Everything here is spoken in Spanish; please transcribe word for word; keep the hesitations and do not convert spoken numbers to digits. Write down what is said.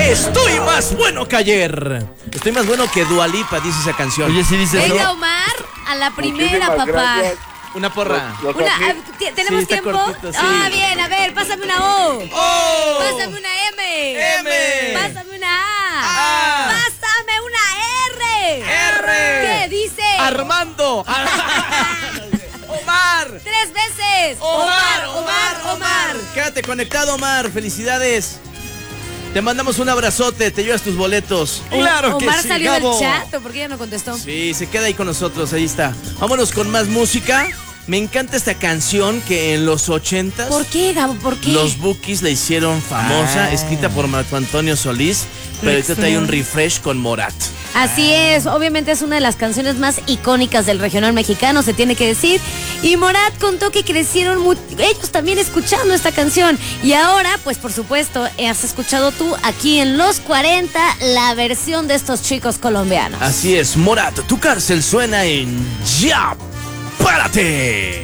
Estoy más bueno que ayer. Estoy más bueno que Dua Lipa, dice esa canción. Oye, sí dice eso. Venga, Omar, a la primera, Muchísimas papá. gracias. Una porra. Los Una, admiro. ah, ¿t- ¿Tenemos Sí, está tiempo? cortito, sí. Ah, bien, a ver, pásame una O. ¡Oh! Pásame una M. M. Pásame una A. A. Pásame una R. R. ¿Qué dice? Armando. Omar. Tres veces. Omar, Omar, Omar. Quédate conectado, Omar. Felicidades. Te mandamos un abrazote. Te llevas tus boletos. Claro que Omar sí, salió Gabo. del chat, ¿o por qué ya no contestó? Sí, se queda ahí con nosotros. Ahí está. Vámonos con más música. Me encanta esta canción que en los ochentas ¿Por qué, Gabo? ¿Por qué? los Bukis la hicieron famosa, Ah. escrita por Marco Antonio Solís, pero ahorita trae un refresh con Morat. Así es, obviamente es una de las canciones más icónicas del regional mexicano, se tiene que decir. Y Morat contó que crecieron mu- ellos también escuchando esta canción. Y ahora, pues por supuesto, has escuchado tú aquí en Los cuarenta la versión de estos chicos colombianos. Así es, Morat, tu cárcel suena en Ya, párate.